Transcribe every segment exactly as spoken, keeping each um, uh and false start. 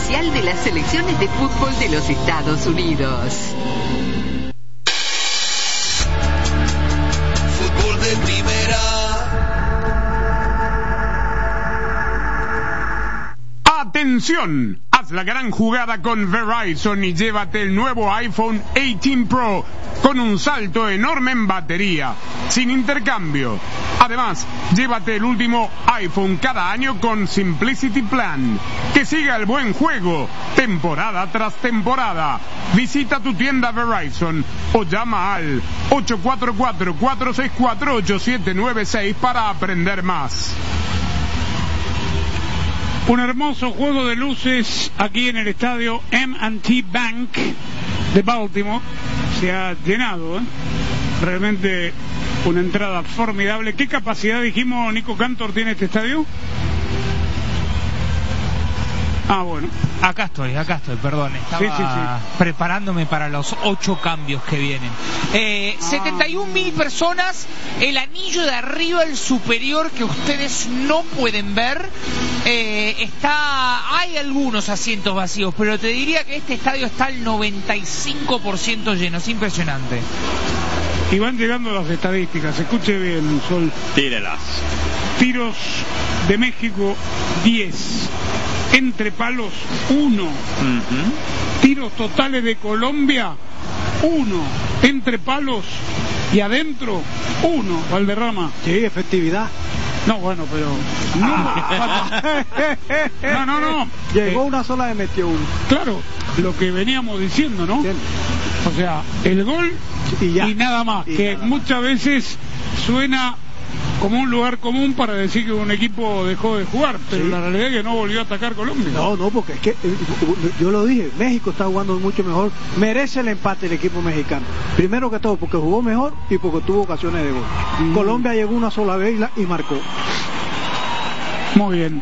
oficial de las selecciones de fútbol de los Estados Unidos. Fútbol de primera. ¡Atención! Haz la gran jugada con Verizon y llévate el nuevo iPhone dieciocho Pro con un salto enorme en batería, sin intercambio. Además, llévate el último iPhone cada año con Simplicity Plan. Que siga el buen juego, temporada tras temporada. Visita tu tienda Verizon o llama al ocho cuatro cuatro, cuatro seis cuatro, ocho siete nueve seis para aprender más. Un hermoso juego de luces aquí en el estadio eme and te Bank de Baltimore. Se ha llenado, ¿eh? Realmente una entrada formidable. ¿Qué capacidad, dijimos, Nico Cantor, tiene este estadio? Ah, bueno. Acá estoy, acá estoy, perdón. Estaba sí, sí, sí. preparándome para los ocho cambios que vienen. Eh, ah. setenta y un mil personas, el anillo de arriba, el superior, que ustedes no pueden ver. Eh, está, hay algunos asientos vacíos, pero te diría que este estadio está al noventa y cinco por ciento lleno. Es impresionante. Y van llegando las estadísticas. Escuche bien, Sol. Tírelas. Tiros de México, diez. Entre palos, uno. Uh-huh. Tiros totales de Colombia, uno. Entre palos y adentro, uno. Valderrama. Sí, efectividad. No, bueno, pero... No, no, no, no. Llegó eh, una sola y metió uno. Claro, lo que veníamos diciendo, ¿no? Bien. O sea, el gol y, ya. y nada más. Y que nada muchas más. veces suena como un lugar común para decir que un equipo dejó de jugar, pero sí. La realidad es que no volvió a atacar Colombia. No, no, porque es que eh, yo lo dije, México está jugando mucho mejor, merece el empate el equipo mexicano. Primero que todo porque jugó mejor y porque tuvo ocasiones de gol. Mm. Colombia llegó una sola vez y, la, y marcó. Muy bien.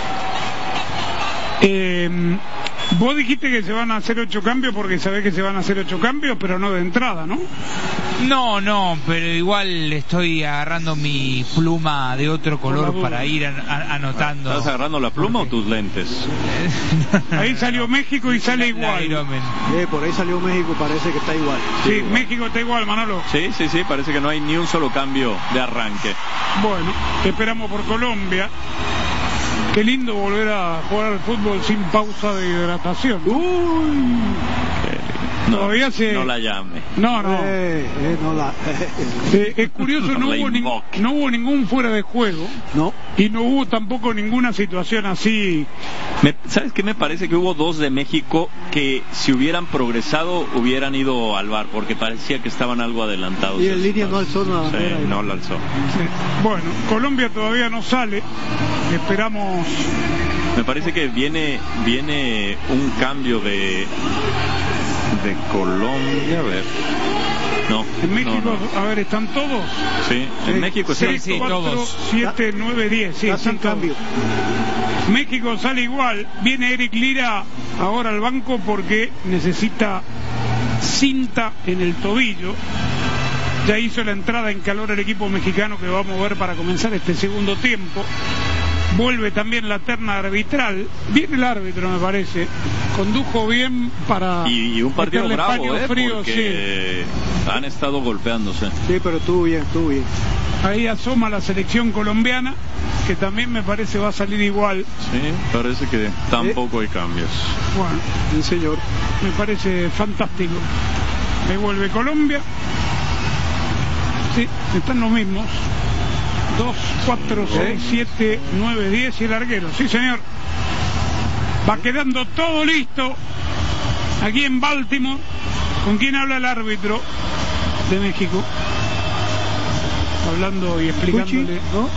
Eh, vos dijiste que se van a hacer ocho cambios porque sabés que se van a hacer ocho cambios, pero no de entrada, ¿no? No, no, pero igual estoy agarrando mi pluma de otro color para ir an- an- anotando. ¿Estás agarrando la pluma o tus lentes? Ahí salió México y sale igual. Eh, por ahí salió México, parece que está igual. Sí, sí igual. México está igual, Manolo. Sí, sí, sí, parece que no hay ni un solo cambio de arranque. Bueno, esperamos por Colombia. Qué lindo volver a jugar al fútbol sin pausa de hidratación. Uy. No, Todavía se... no la llame. No, no. Eh, eh, no la... eh, es curioso, no, no, hubo ni... no hubo ningún fuera de juego. No. Y no hubo tampoco ninguna situación así. Me, ¿Sabes qué? Me parece que hubo dos de México que si hubieran progresado hubieran ido al V A R, porque parecía que estaban algo adelantados. Y en línea no alzó nada. Sí, no la alzó. Sí. Bueno, Colombia todavía no sale. Esperamos. Me parece que viene viene un cambio de de Colombia, a ver. No. En México, no, no. a ver, ¿están todos? Sí, en eh, México están seis, todos. cuatro, siete, nueve, diez. Sí, están cambios. México sale igual. Viene Eric Lira ahora al banco porque necesita cinta en el tobillo. Ya hizo la entrada en calor el equipo mexicano que va a mover para comenzar este segundo tiempo. Vuelve también la terna arbitral. Viene el árbitro, me parece. Condujo bien para... Y, y un partido bravo, ¿eh? Frío, porque sí. Han estado golpeándose. Sí, pero estuvo bien, estuvo bien. Ahí asoma la selección colombiana, que también me parece va a salir igual. Sí, parece que tampoco hay cambios. Bueno, sí, señor. Me parece fantástico. Me vuelve Colombia. Sí, están los mismos. dos, cuatro, seis, siete, nueve, diez y el larguero. Sí, señor. Va quedando todo listo aquí en Baltimore. ¿Con quién habla el árbitro de México? Hablando y explicándole, ¿no?